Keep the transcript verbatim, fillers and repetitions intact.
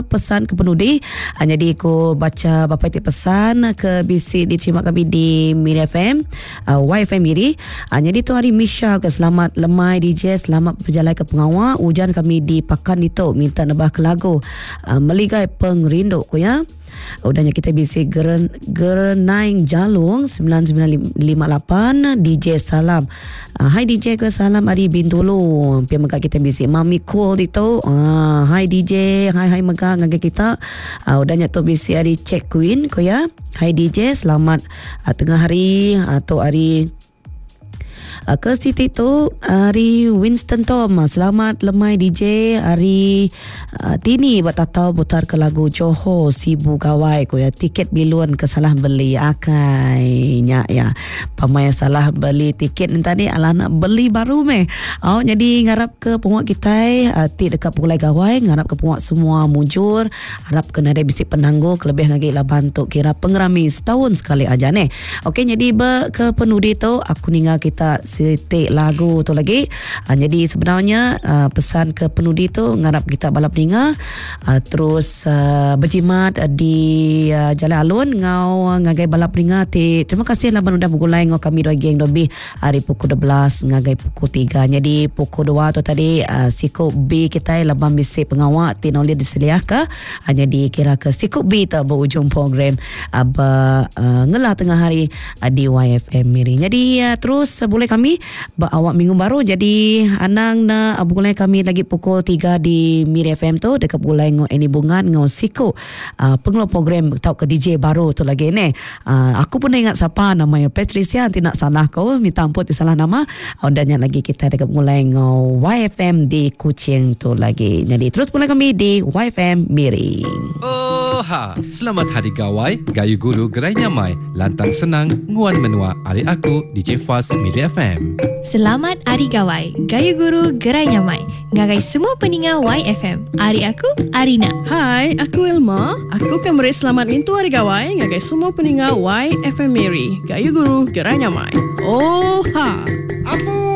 pesan ke penudi. Uh, jadi aku baca bapa itik pesan ke bisik diterima kami di Miri F M, uh, Y F M Miri. Uh, jadi tu hari Misha ke selamat lemai D J, selamat berjalan ke pengawal. Hujan kami di Pakan itu minta nebah ke lagu uh, Meligai Pengrindu ko ya. Udahnya kita bisik Geren, Gerenaing Jalung sembilan sembilan lima lapan D J salam. Uh, hai D J ke salam Ari Bintulu. Pia megak kita bisik Mami Cool itu. Uh, hai D J, hai hai megak ngagai kita. Uh, udahnya tu bisik Ari Check Queen ko ya. Hai D J selamat uh, tengah hari atau hari Uh, ke Siti tu Ari Winston Tom, selamat lemai D J Ari uh, Tini bertatau putar ke lagu Johor Sibu Gawai ko ya. Tiket biluan ke salah beli akai nya ya. Pamai salah beli tiket ni tadi ala nak beli baru meh. Oh jadi ngarap ke penguat kita uh, ti dekat Pulai Gawai, ngarap ke penguat semua mujur, harap kena ada bisik penangguh kelebih lagi lah bantu kira pengerami setahun sekali aja nih. Okey jadi ber ke penudi tu aku ninggal kita setik lagu tu lagi. Uh, jadi sebenarnya uh, pesan ke penudi tu ngarap kita balap ringa uh, terus uh, berjimat uh, di uh, Jalan Alun ngau uh, ngagai balap ringa ti. Terima kasih lah udah bergulai ngau kami dua geng dobi hari pukul dua belas ngagai pukul tiga. Jadi pukul dua tu tadi uh, sikuk B kita labang bisik pengawak ti nolih diseliah ke. Uh, jadi kira ke sikuk B tu berujung program uh, ber, uh, ngelah tengah hari uh, di Y F M Miri. Jadi uh, terus uh, boleh kami awak minggu baru jadi anang na bulai kami lagi pukul tiga di Miri F M tu dekat bulai ngo Eni Bungan ngo Siku uh, pengelola program tau ke D J baru tu lagi ni. Uh, aku pun ingat siapa namanya Patricia, nanti nak salah kau minta ampun di salah nama. Uh, dan yang lagi kita dekat bulai ngo Y F M di Kuching tu lagi. Jadi terus bulai kami di Y F M Miri. Oh ha, selamat hari gawai, gayu guru gerai nyamai, lantang senang, nguan menua, ari aku D J Faz Miri F M. Selamat Hari Gawai, Gayu Guru Gerai Nyamai, ngagai semua peningat Y F M. Ari aku, Arina. Hai, aku Ilma. Aku akan beri selamat mintu Hari Gawai, ngagai semua peningat Y F M Miri, Gayu Guru Gerai Nyamai. Oh ha. Apa?